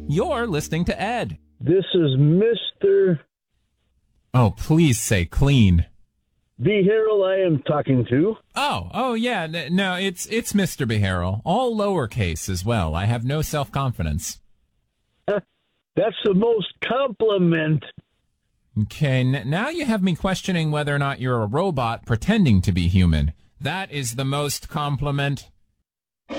You're listening to Ed. This is Mr. Oh, please say clean. Behavioral I am talking to. Oh, yeah. No, it's Mr. Behavioral. All lowercase as well. I have no self-confidence. That's the most compliment. Okay, now you have me questioning whether or not you're a robot pretending to be human. That is the most compliment.